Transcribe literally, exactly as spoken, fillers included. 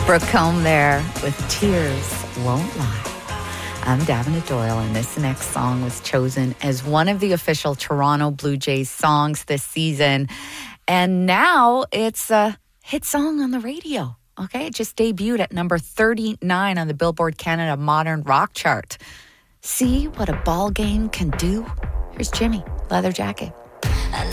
Brooke Combe there with Tears Won't Lie. I'm Davina Doyle, and this next song was chosen as one of the official Toronto Blue Jays songs this season. And now it's a hit song on the radio. Okay, it just debuted at number thirty-nine on the Billboard Canada Modern Rock chart. See what a ball game can do? Here's Jimmy, Leather Jacket.